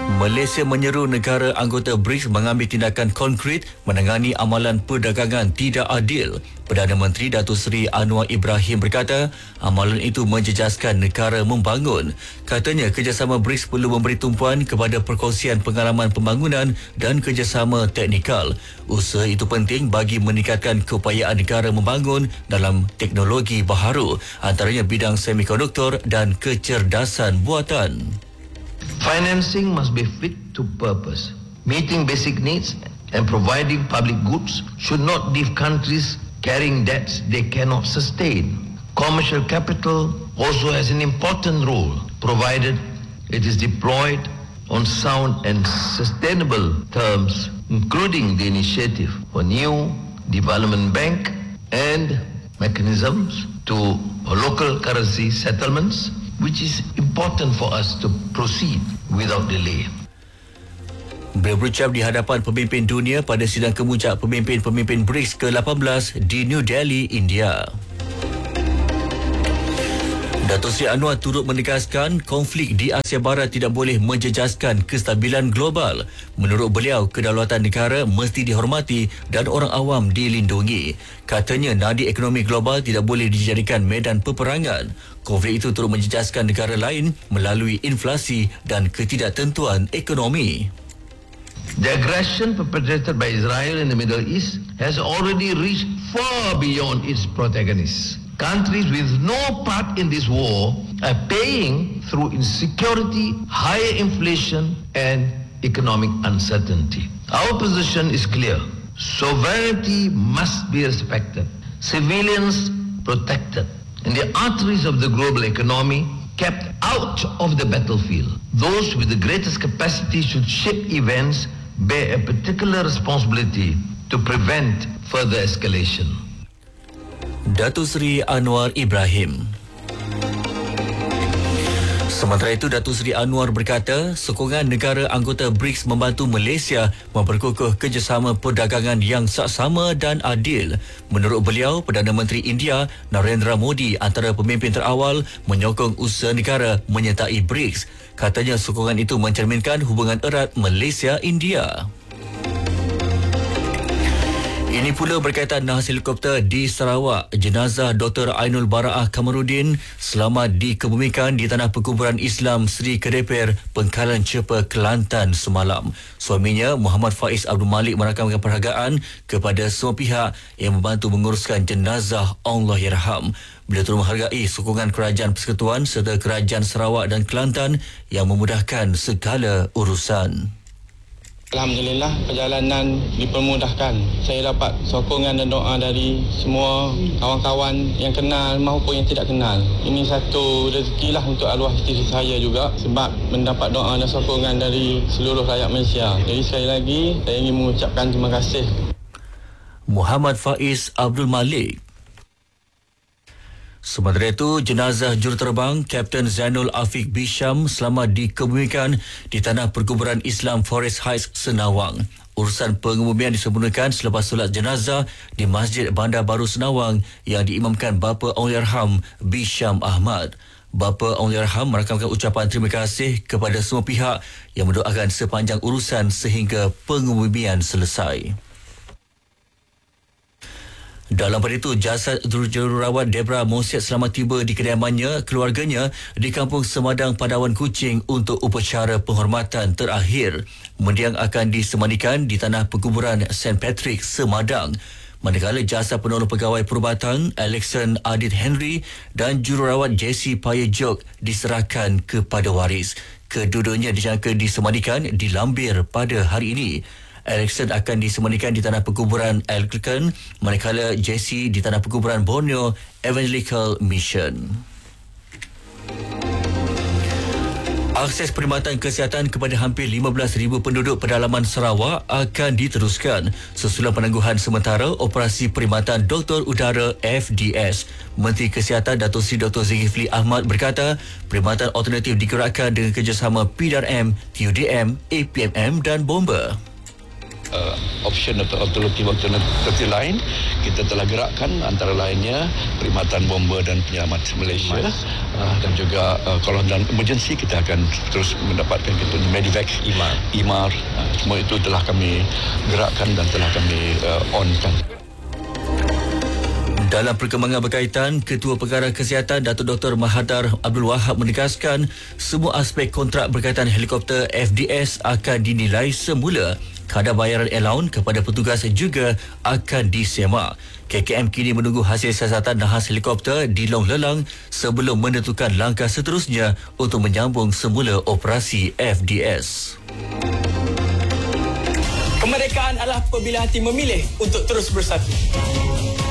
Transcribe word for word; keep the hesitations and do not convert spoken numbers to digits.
Malaysia menyeru negara anggota BRICS mengambil tindakan konkret menangani amalan perdagangan tidak adil. Perdana Menteri Datuk Seri Anwar Ibrahim berkata, amalan itu menjejaskan negara membangun. Katanya, kerjasama BRICS perlu memberi tumpuan kepada perkongsian pengalaman pembangunan dan kerjasama teknikal. Usaha itu penting bagi meningkatkan keupayaan negara membangun dalam teknologi baharu, antaranya bidang semikonduktor dan kecerdasan buatan. Financing must be fit to purpose. Meeting basic needs and providing public goods should not leave countries carrying debts they cannot sustain. Commercial capital also has an important role, provided it is deployed on sound and sustainable terms, including the initiative for new development bank and mechanisms to local currency settlements, which is important for us to proceed without delay. Beliau berucap di hadapan pemimpin dunia pada sidang kemuncak pemimpin-pemimpin BRICS ke lapan belas di New Delhi, India. Datuk Seri Anwar turut menegaskan konflik di Asia Barat tidak boleh menjejaskan kestabilan global. Menurut beliau, kedaulatan negara mesti dihormati dan orang awam dilindungi. Katanya, nadi ekonomi global tidak boleh dijadikan medan peperangan. Konflik itu turut menjejaskan negara lain melalui inflasi dan ketidaktentuan ekonomi. The aggression perpetrated by Israel in the Middle East has already reached far beyond its protagonists. Countries with no part in this war are paying through insecurity, higher inflation, and economic uncertainty. Our position is clear. Sovereignty must be respected, civilians protected, and the arteries of the global economy kept out of the battlefield. Those with the greatest capacity should shape events, bear a particular responsibility to prevent further escalation. Datuk Seri Anwar Ibrahim. Sementara itu, Datuk Seri Anwar berkata, sokongan negara anggota BRICS membantu Malaysia memperkukuh kerjasama perdagangan yang saksama dan adil. Menurut beliau, Perdana Menteri India Narendra Modi antara pemimpin terawal menyokong usaha negara menyertai BRICS. Katanya, sokongan itu mencerminkan hubungan erat Malaysia-India. Ini pula berkaitan nahas helikopter di Sarawak. Jenazah Doktor Ainul Baraah Kamarudin selamat dikebumikan di tanah perkuburan Islam Sri Kedeper, Pengkalan Cepa, Kelantan semalam. Suaminya, Muhammad Faiz Abdul Malik, merakamkan perhargaan kepada semua pihak yang membantu menguruskan jenazah. Allahyarham. Beliau turut menghargai sokongan Kerajaan Persekutuan serta Kerajaan Sarawak dan Kelantan yang memudahkan segala urusan. Alhamdulillah, perjalanan dipermudahkan. Saya dapat sokongan dan doa dari semua kawan-kawan yang kenal maupun yang tidak kenal. Ini satu rezekilah untuk arwah isteri saya juga, sebab mendapat doa dan sokongan dari seluruh rakyat Malaysia. Jadi sekali lagi, saya ingin mengucapkan terima kasih. Muhammad Faiz Abdul Malik. Sementara itu, jenazah juruterbang Kapten Zainul Afiq Bisham selamat dikebumikan di tanah perkuburan Islam Forest Heights, Senawang. Urusan pengebumian disempurnakan selepas solat jenazah di Masjid Bandar Baru Senawang yang diimamkan Bapa Allahyarham Bisham Ahmad. Bapa Allahyarham merakamkan ucapan terima kasih kepada semua pihak yang mendoakan sepanjang urusan sehingga pengebumian selesai. Dalam pada itu, jasad jururawat Debra Mosiat selamat tiba di kediamannya keluarganya di Kampung Semadang, Padawan Kuching untuk upacara penghormatan terakhir. Mendiang akan disemandikan di tanah perkuburan Saint Patrick, Semadang. Manakala jasad penolong pegawai perubatan Alexon Adit Henry dan jururawat Jessie Payejok diserahkan kepada waris. Kedua-duanya dijangka disemandikan di Lambir pada hari ini. Alexon akan disemandikan di tanah perkuburan Algerkan, manakala Jessie di tanah perkuburan Borneo Evangelical Mission. Akses perkhidmatan kesihatan kepada hampir lima belas ribu penduduk pedalaman Sarawak akan diteruskan sesudah penangguhan sementara Operasi Perkhidmatan Doktor Udara F D S. Menteri Kesihatan Datuk Seri Doktor Zulkifli Ahmad berkata, perkhidmatan alternatif digerakkan dengan kerjasama P D R M, T U D M, A P M M dan Bomba. Uh, option atau alternatif lain kita telah gerakkan, antara lainnya Perkhidmatan Bomba dan Penyelamat Malaysia uh, dan juga uh, kalau dalam emergency kita akan terus mendapatkan kita Medivac, I M A R, I M A R uh, semua itu telah kami gerakkan dan telah kami uh, on-kan. Dalam perkembangan berkaitan, Ketua Perkara Kesihatan Datuk Doktor Mahadar Abdul Wahab menegaskan semua aspek kontrak berkaitan helikopter F D S akan dinilai semula. Kadar bayaran allowance kepada petugas juga akan disemak. K K M kini menunggu hasil siasatan nahas helikopter di Long Lelang sebelum menentukan langkah seterusnya untuk menyambung semula operasi F D S. Kemerdekaan adalah apabila hati memilih untuk terus bersatu.